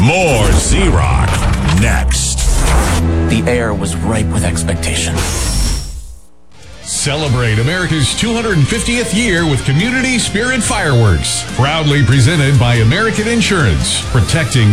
More Z-Rock next. The air was ripe with expectation. Celebrate America's 250th year with Community Spirit Fireworks. Proudly presented by American Insurance, protecting